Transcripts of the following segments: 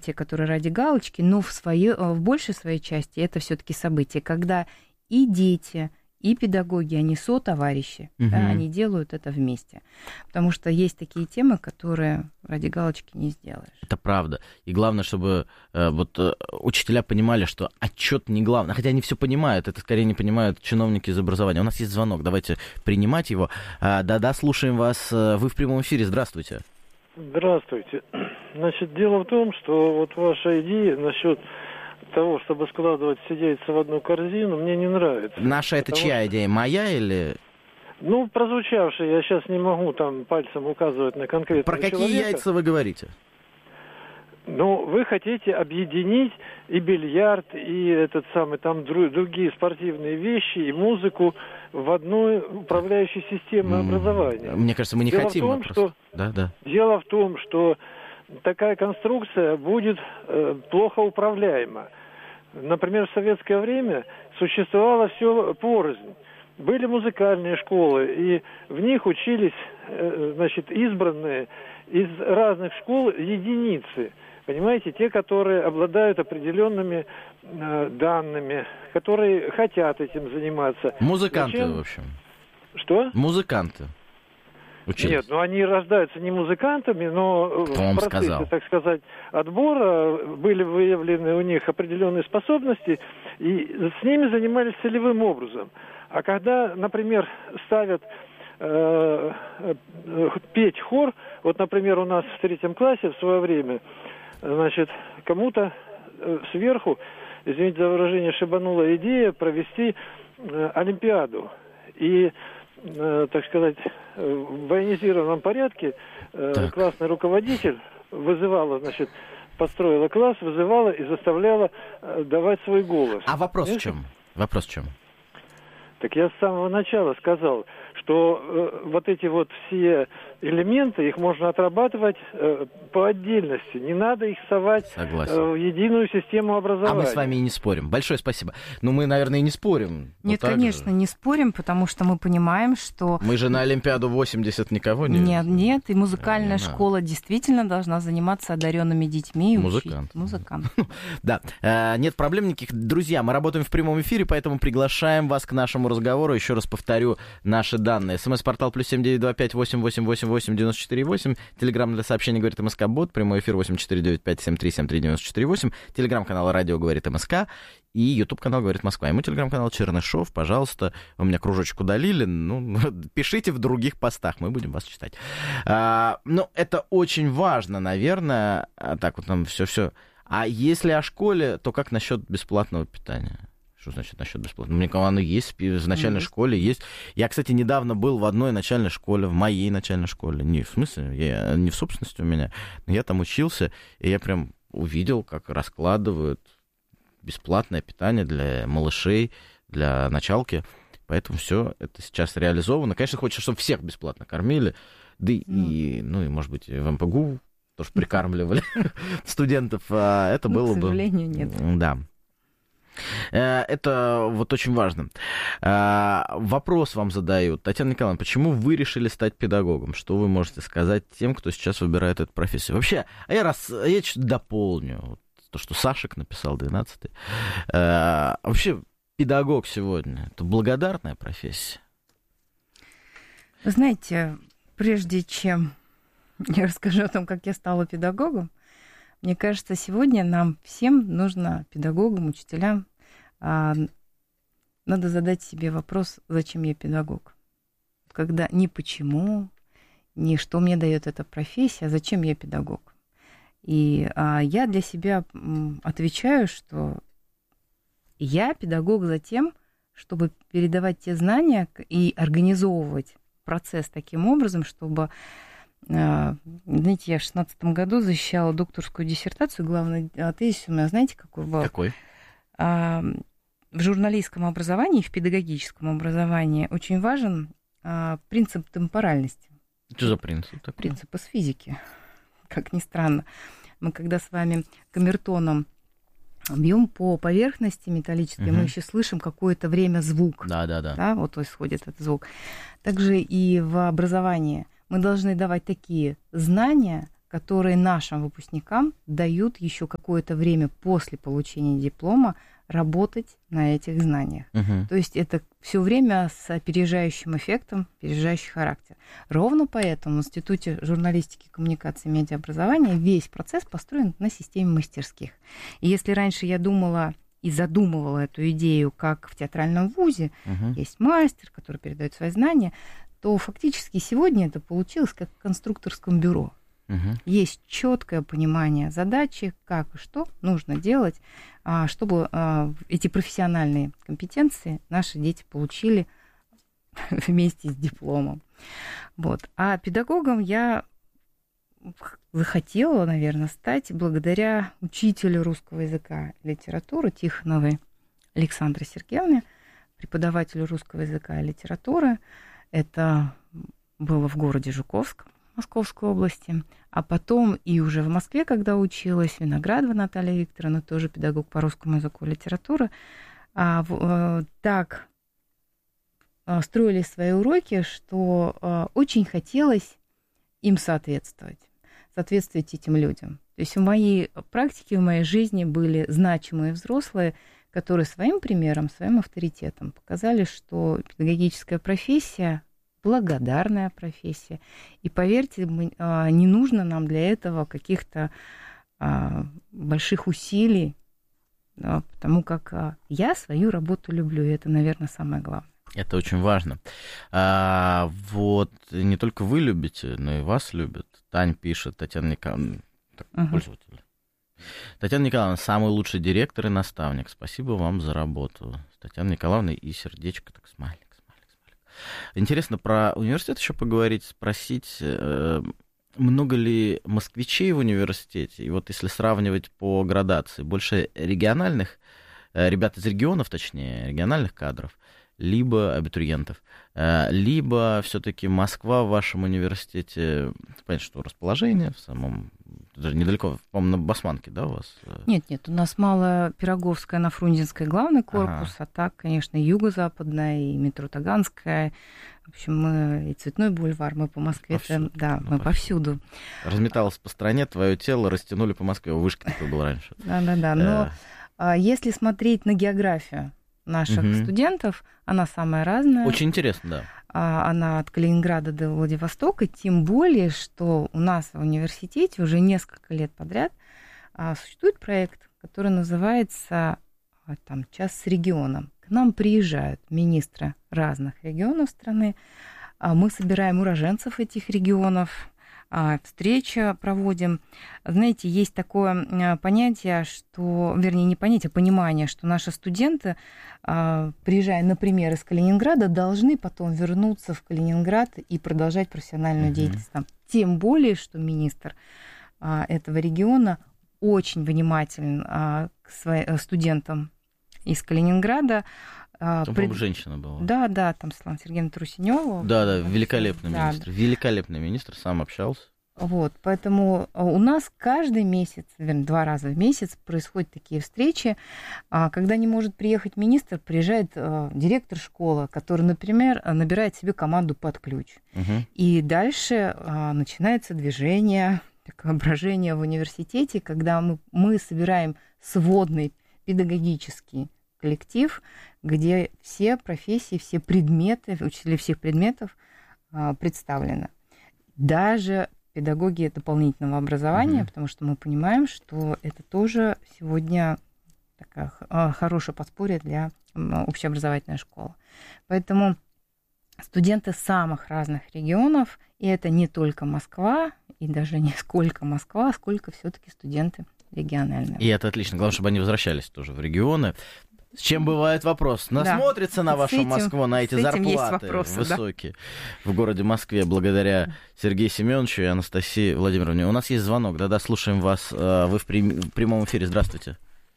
событие, которое ради галочки, но в большей своей части это все-таки событие, когда и дети, и педагоги, они сотоварищи, да, они делают это вместе. Потому что есть такие темы, которые ради галочки не сделаешь. Это правда. И главное, чтобы учителя понимали, что отчет не главное. Хотя они все понимают, это скорее не понимают чиновники из образования. У нас есть звонок, давайте принимать его. Да-да, слушаем вас. Вы в прямом эфире. Здравствуйте. Здравствуйте. Значит, дело в том, что вот ваша идея насчет того, чтобы складывать все яйца в одну корзину, мне не нравится. Наша это чья идея? Моя или... Ну, прозвучавшая, я сейчас не могу там пальцем указывать на конкретного Про какие человека. яйца вы говорите? Ну, вы хотите объединить и бильярд, и там другие спортивные вещи, и музыку в одной управляющей системе образования. Мне кажется, мы не хотим. Дело в том, что такая конструкция будет плохо управляема. Например, в советское время существовало все порознь. Были музыкальные школы, и в них учились, избранные из разных школ единицы. Понимаете, те, которые обладают определенными данными, которые хотят этим заниматься. Музыканты, в общем. Что? Музыканты. Учились. Нет, они рождаются не музыкантами, но в процессе, так сказать, отбора были выявлены у них определенные способности, и с ними занимались целевым образом. А когда, например, ставят петь хор, вот, например, у нас в 3 классе в свое время, кому-то сверху, извините за выражение, шибанула идея провести олимпиаду. И, так сказать, в военизированном порядке классный руководитель вызывала, построила класс, вызывала и заставляла давать свой голос. А вопрос в чем? Вопрос в чем? Так я с самого начала сказал, что вот эти вот все элементы, их можно отрабатывать по отдельности. Не надо их совать в единую систему образования. А мы с вами и не спорим. Большое спасибо. Ну, мы, наверное, и не спорим. Нет, конечно, не спорим, потому что мы понимаем, что... Мы же на Олимпиаду 80 никого не... Нет, и музыкальная школа действительно должна заниматься одаренными детьми и учить музыкантов. Да, нет проблем никаких. Друзья, мы работаем в прямом эфире, поэтому приглашаем вас к нашему разговору. Еще раз повторю наши данные. СМС-портал +7 925 888 94 8. Телеграм для сообщений говорит МСК-бот. Прямой эфир 8495 73 73 94 8. Телеграм-канал радио говорит МСК. И YouTube-канал говорит Москва. И мой телеграм-канал Чернышов. Пожалуйста, вы меня кружочек удалили. Ну, пишите в других постах, мы будем вас читать. Ну, это очень важно, наверное. Так вот нам все. А если о школе, то как насчет бесплатного питания? Что значит насчет бесплатного? Мне кажется, оно есть, в начальной школе есть. Я, кстати, недавно был в одной начальной школе, в моей начальной школе. Не в смысле, не в собственности у меня, но я там учился, и я прям увидел, как раскладывают бесплатное питание для малышей, для началки. Поэтому все это сейчас реализовано. Конечно, хочется, чтобы всех бесплатно кормили. Да и, может быть, в МПГУ тоже прикармливали студентов. Это было бы... К сожалению, нет. Да. Это вот очень важно. Вопрос вам задают. Татьяна Николаевна, почему вы решили стать педагогом? Что вы можете сказать тем, кто сейчас выбирает эту профессию? Вообще, я чуть дополню. Вот то, что Сашек написал, 12-й. Вообще, педагог сегодня — это благодарная профессия? Вы знаете, прежде чем я расскажу о том, как я стала педагогом, мне кажется, сегодня нам всем нужно, педагогам, учителям, надо задать себе вопрос, зачем я педагог. Когда не почему, не что мне дает эта профессия, а зачем я педагог. И я для себя отвечаю, что я педагог за тем, чтобы передавать те знания и организовывать процесс таким образом, чтобы... Знаете, я в 2016 году защищала докторскую диссертацию, главный тезис у меня, знаете, какой был? Какой? В журналистском образовании, в педагогическом образовании очень важен принцип темпоральности. Что за принцип такой? Принцип из физики, как ни странно. Мы когда с вами камертоном бьем по поверхности металлической, мы еще слышим какое-то время звук. Да, вот исходит этот звук. Также и в образовании мы должны давать такие знания, которые нашим выпускникам дают еще какое-то время после получения диплома работать на этих знаниях. То есть это все время с опережающим эффектом, опережающий характер. Ровно поэтому в Институте журналистики, коммуникации и медиаобразования весь процесс построен на системе мастерских. И если раньше я думала и задумывала эту идею, как в театральном вузе есть мастер, который передает свои знания, то фактически сегодня это получилось как в конструкторском бюро. Есть четкое понимание задачи, как и что нужно делать, чтобы эти профессиональные компетенции наши дети получили вместе с дипломом. Вот. А педагогом я захотела, наверное, стать благодаря учителю русского языка и литературы Тихоновой Александре Сергеевне, преподавателю русского языка и литературы. Это было в городе Жуковском, Московской области, а потом и уже в Москве, когда училась, Виноградова Наталья Викторовна, тоже педагог по русскому языку и литературе, так строили свои уроки, что очень хотелось им соответствовать этим людям. То есть в моей практике, в моей жизни были значимые взрослые, которые своим примером, своим авторитетом показали, что педагогическая профессия благодарная профессия. И поверьте, не нужно нам для этого каких-то больших усилий, потому как я свою работу люблю, и это, наверное, самое главное. Это очень важно. Вот не только вы любите, но и вас любят. Тань пишет, Татьяна Николаевна, пользователь. Татьяна Николаевна, самый лучший директор и наставник. Спасибо вам за работу. Татьяна Николаевна и сердечко, так смайлик. Интересно про университет еще поговорить, спросить, много ли москвичей в университете? И вот если сравнивать по градации, больше региональных, ребят из регионов, точнее, региональных кадров, либо абитуриентов, либо все-таки Москва в вашем университете, понятно, что расположение в самом, даже недалеко, по-моему, на Басманке, да, у вас? Нет, у нас Мало-Пироговская на Фрунзенской главный корпус, а так, конечно, и Юго-Западная, и метро Таганская, в общем, мы и Цветной бульвар, мы по Москве, повсюду, мы повсюду. Разметалось по стране, твое тело растянули по Москве, вышка такой был раньше. Да, но если смотреть на географию наших студентов, она самая разная. Очень интересно, да. Она от Калининграда до Владивостока, тем более, что у нас в университете уже несколько лет подряд существует проект, который называется «Час с регионом». К нам приезжают министры разных регионов страны, мы собираем уроженцев этих регионов, встречи проводим. Знаете, есть такое понятие, что, вернее, не понятие, а понимание, что наши студенты, приезжая, например, из Калининграда, должны потом вернуться в Калининград и продолжать профессиональную деятельность там. Тем более, что министр этого региона очень внимателен к своим студентам из Калининграда. Там, по-моему, женщина была. Да, там Светлана Сергеевна Трусенева. Да, великолепный министр. Великолепный министр, сам общался. Вот, поэтому у нас каждый месяц, вернее, 2 раза в месяц происходят такие встречи. Когда не может приехать министр, приезжает директор школы, который, например, набирает себе команду под ключ. И дальше начинается движение, такое брожение в университете, когда мы собираем сводный педагогический коллектив, где все профессии, все предметы, учителя всех предметов представлены. Даже педагоги дополнительного образования, потому что мы понимаем, что это тоже сегодня такая хорошее подспорье для общеобразовательной школы. Поэтому студенты самых разных регионов, и это не только Москва, и даже не сколько Москва, сколько все-таки студенты региональные. И это отлично. Главное, чтобы они возвращались тоже в регионы. С чем бывает вопрос? Насмотрится на вашу Москву, на эти зарплаты высокие в городе Москве, благодаря Сергею Семеновичу и Анастасии Владимировне. У нас есть звонок, да, слушаем вас. Вы в прямом эфире. Здравствуйте.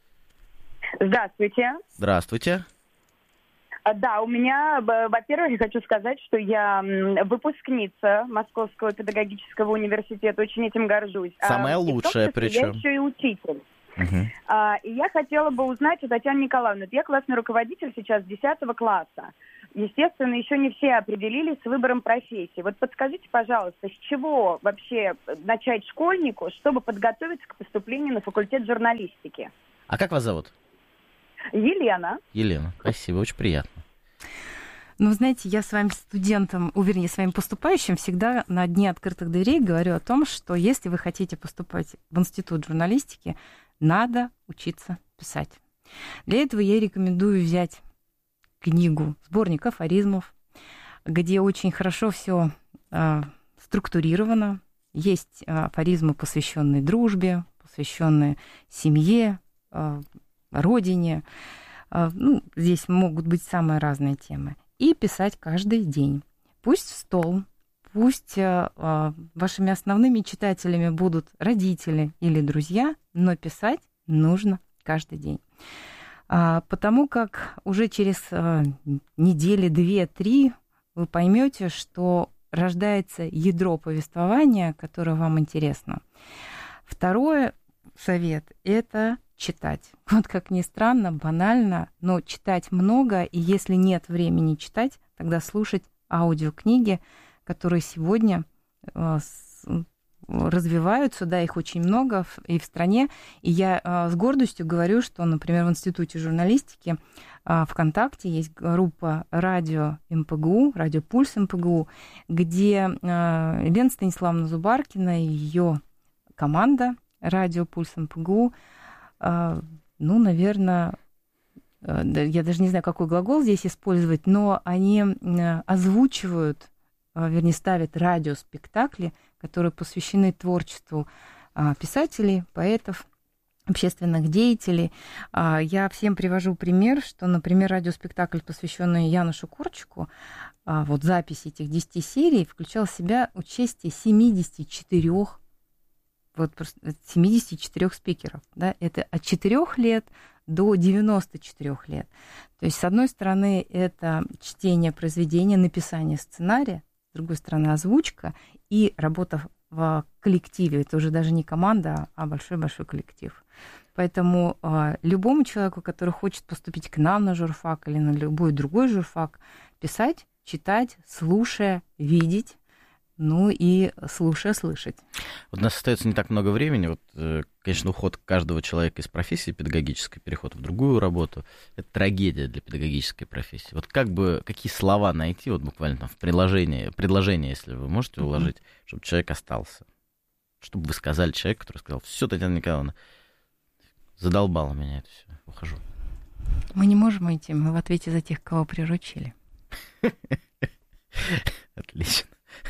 Здравствуйте. Здравствуйте. Да, у меня, во-первых, я хочу сказать, что я выпускница Московского педагогического университета, очень этим горжусь. Самая лучшая, причем. Я еще и учитель. И я хотела бы узнать у Татьяны Николаевны. Я классный руководитель сейчас 10 класса. естественно, еще не все определились с выбором профессии. Вот подскажите, пожалуйста, с чего вообще начать школьнику, чтобы подготовиться к поступлению на факультет журналистики? А как вас зовут? Елена. Елена, спасибо, очень приятно. Ну, знаете, я своим студентам, вернее, своим поступающим всегда на дне открытых дверей говорю о том, что если вы хотите поступать в институт журналистики, надо учиться писать. Для этого я рекомендую взять книгу, сборник афоризмов, где очень хорошо все структурировано. Есть афоризмы, посвященные дружбе, посвященные семье, родине. Ну, здесь могут быть самые разные темы. И писать каждый день. Пусть в стол, пусть вашими основными читателями будут родители или друзья, но писать нужно каждый день. Потому как уже через недели 2-3 вы поймете, что рождается ядро повествования, которое вам интересно. Второй совет – это читать. Вот как ни странно, банально, но читать много, и если нет времени читать, тогда слушать аудиокниги, которые сегодня развиваются, да, их очень много и в стране. И я с гордостью говорю, что, например, в Институте журналистики ВКонтакте есть группа «Радио МПГУ», «Радио Пульс МПГУ», где Елена Станиславовна Зубаркина и ее команда «Радио Пульс МПГУ», ну, наверное, я даже не знаю, какой глагол здесь использовать, но они озвучивают, вернее, ставят радиоспектакли, которые посвящены творчеству писателей, поэтов, общественных деятелей. Я всем привожу пример, что, например, радиоспектакль, посвященный Янушу Корчику, вот запись этих 10 серий включал в себя участие 74 спикеров. Да? Это от 4 лет до 94 лет. То есть, с одной стороны, это чтение произведения, написание сценария, с другой стороны, озвучка и работа в коллективе. Это уже даже не команда, а большой-большой коллектив. Поэтому любому человеку, который хочет поступить к нам на журфак или на любой другой журфак, писать, читать, слушая, видеть, ну и слушая, слышать. Вот у нас остается не так много времени. Вот, конечно, уход каждого человека из профессии педагогической, переход в другую работу, это трагедия для педагогической профессии. Вот какие слова найти, вот буквально там в предложение, если вы можете уложить, чтобы человек остался? Чтобы вы сказали человеку, который сказал: все, Татьяна Николаевна, задолбало меня это все, ухожу. Мы не можем идти, мы в ответе за тех, кого приручили. Отлично.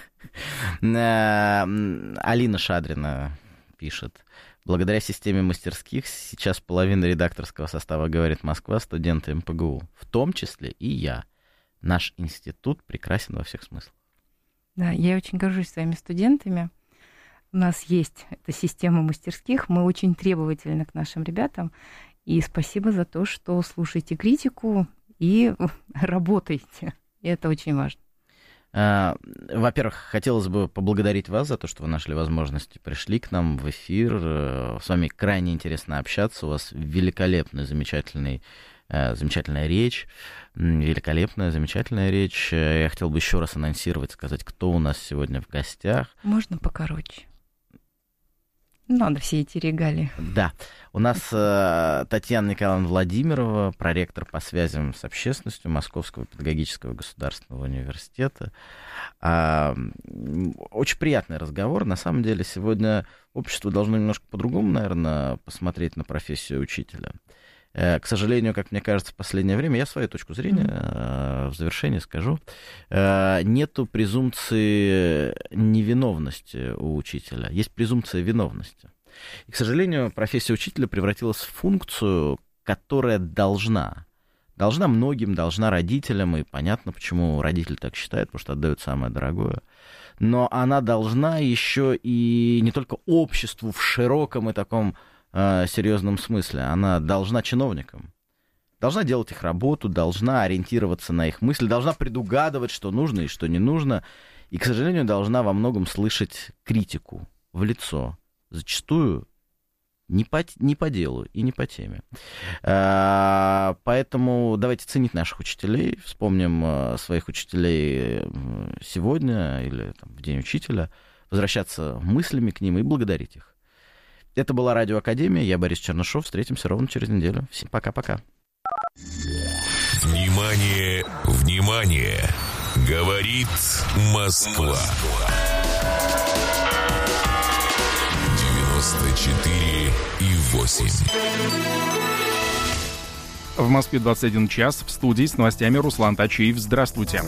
Алина Шадрина пишет: благодаря системе мастерских сейчас половина редакторского состава «Говорит Москва» студенты МПГУ, в том числе и я. Наш институт прекрасен во всех смыслах. Да, я очень горжусь своими студентами. У нас есть эта система мастерских, мы очень требовательны к нашим ребятам. И спасибо за то, что слушаете критику и работаете. И это очень важно. Во-первых, хотелось бы поблагодарить вас за то, что вы нашли возможность и пришли к нам в эфир. С вами крайне интересно общаться. У вас великолепная, замечательная речь. Великолепная, замечательная речь. Я хотел бы еще раз анонсировать, сказать, кто у нас сегодня в гостях. Можно покороче? Надо все эти регалии. Да. У нас Татьяна Николаевна Владимирова, проректор по связям с общественностью Московского педагогического государственного университета. Очень приятный разговор. На самом деле сегодня общество должно немножко по-другому, наверное, посмотреть на профессию учителя. К сожалению, как мне кажется, в последнее время, я свою точку зрения в завершение скажу, нету презумпции невиновности у учителя, есть презумпция виновности. И, к сожалению, профессия учителя превратилась в функцию, которая должна многим, должна родителям, и понятно, почему родитель так считает, потому что отдают самое дорогое, но она должна еще и не только обществу в широком и таком серьезном смысле. Она должна чиновникам, должна делать их работу, должна ориентироваться на их мысли, должна предугадывать, что нужно и что не нужно, и, к сожалению, должна во многом слышать критику в лицо, зачастую не по делу и не по теме. Поэтому давайте ценить наших учителей, вспомним своих учителей сегодня или там, в День учителя, возвращаться мыслями к ним и благодарить их. Это была Радио Академия, я Борис Чернышов, встретимся ровно через неделю. Всем пока-пока. Внимание, внимание! Говорит Москва. 94,8. В Москве 21 час. В студии с новостями Руслан Тачиев. Здравствуйте.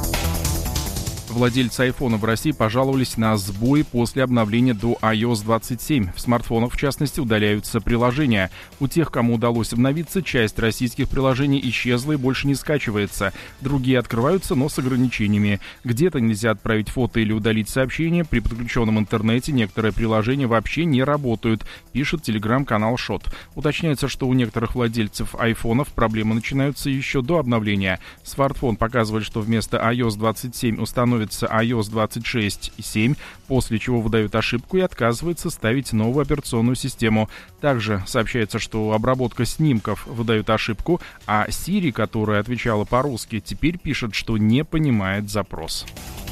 Владельцы айфона в России пожаловались на сбои после обновления до iOS 27. В смартфонах, в частности, удаляются приложения. У тех, кому удалось обновиться, часть российских приложений исчезла и больше не скачивается. Другие открываются, но с ограничениями. Где-то нельзя отправить фото или удалить сообщение. При подключенном интернете некоторые приложения вообще не работают, пишет телеграм-канал Шот. Уточняется, что у некоторых владельцев айфонов проблемы начинаются еще до обновления. Смартфон показывает, что вместо iOS 27 установится iOS 26.7, после чего выдает ошибку и отказывается ставить новую операционную систему. Также сообщается, что обработка снимков выдает ошибку, а Siri, которая отвечала по-русски, теперь пишет, что не понимает запрос.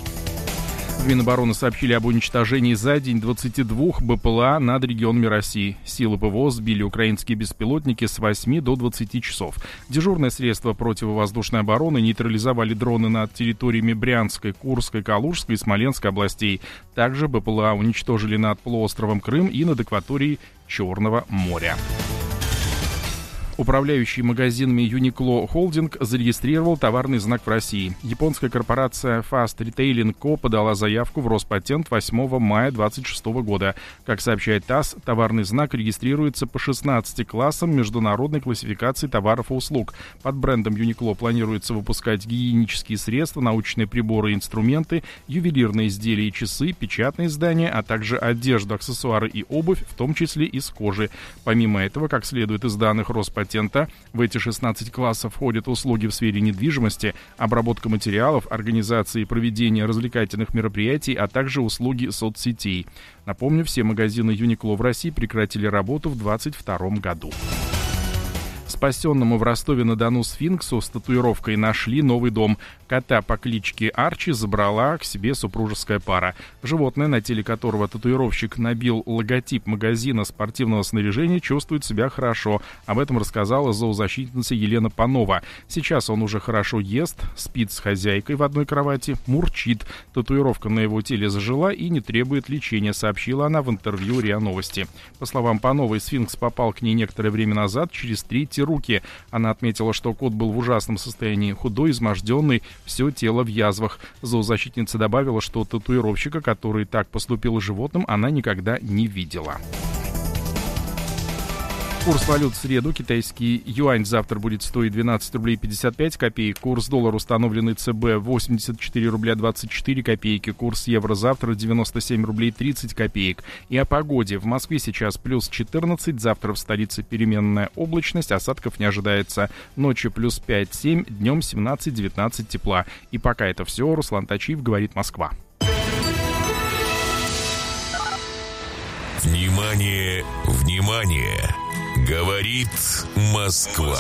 В Минобороны сообщили об уничтожении за день 22 БПЛА над регионами России. Силы ПВО сбили украинские беспилотники с 8 до 20 часов. Дежурное средство противовоздушной обороны нейтрализовали дроны над территориями Брянской, Курской, Калужской и Смоленской областей. Также БПЛА уничтожили над полуостровом Крым и над акваторией Черного моря. Управляющий магазинами Uniqlo Holding зарегистрировал товарный знак в России. Японская корпорация Fast Retailing Co. подала заявку в Роспатент 8 мая 2026 года. Как сообщает ТАСС, товарный знак регистрируется по 16 классам международной классификации товаров и услуг. Под брендом Uniqlo планируется выпускать гигиенические средства, научные приборы и инструменты, ювелирные изделия и часы, печатные издания, а также одежду, аксессуары и обувь, в том числе из кожи. Помимо этого, как следует из данных Роспатента, в эти 16 классов входят услуги в сфере недвижимости, обработка материалов, организация и проведение развлекательных мероприятий, а также услуги соцсетей. Напомню, все магазины Uniqlo в России прекратили работу в 2022 году. Спасенному в Ростове-на-Дону сфинксу с татуировкой нашли новый дом. Кота по кличке Арчи забрала к себе супружеская пара. Животное, на теле которого татуировщик набил логотип магазина спортивного снаряжения, чувствует себя хорошо. Об этом рассказала зоозащитница Елена Панова. Сейчас он уже хорошо ест, спит с хозяйкой в одной кровати, мурчит. Татуировка на его теле зажила и не требует лечения, сообщила она в интервью РИА Новости. По словам Пановой, сфинкс попал к ней некоторое время назад через 3 руки. Она отметила, что кот был в ужасном состоянии, худой, изможденный, все тело в язвах. Зоозащитница добавила, что татуировщика, который так поступил с животным, она никогда не видела. Курс валют в среду. Китайский юань завтра будет стоить 12 рублей 55 копеек. Курс доллара, установленный ЦБ, 84 рубля 24 копейки. Курс евро завтра 97 рублей 30 копеек. И о погоде. В Москве сейчас плюс 14. Завтра в столице переменная облачность. Осадков не ожидается. Ночью плюс 5-7. Днем 17-19 тепла. И пока это все. Руслан Тачиев, говорит Москва. Внимание, внимание! Говорит Москва.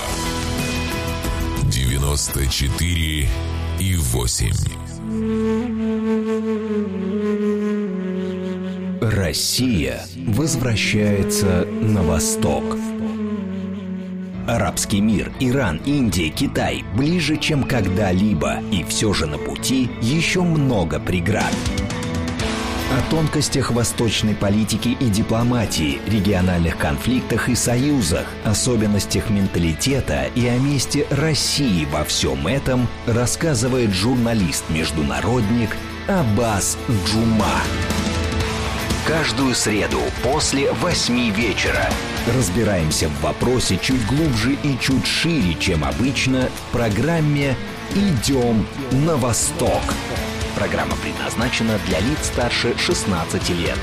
94,8. Россия возвращается на восток. Арабский мир, Иран, Индия, Китай ближе, чем когда-либо. И все же на пути еще много преград. О тонкостях восточной политики и дипломатии, региональных конфликтах и союзах, особенностях менталитета и о месте России во всем этом рассказывает журналист-международник Аббас Джума. Каждую среду после 8 вечера разбираемся в вопросе чуть глубже и чуть шире, чем обычно, в программе «Идем на восток». Программа предназначена для лиц старше 16 лет.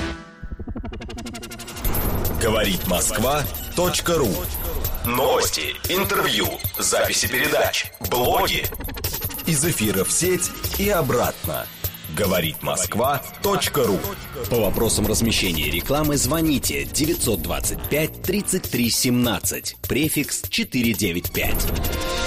Говорит Москва.ру. Новости, интервью, записи передач, блоги. Из эфира в сеть и обратно. Говорит Москва.ру. По вопросам размещения рекламы звоните 925 33 17, префикс 495.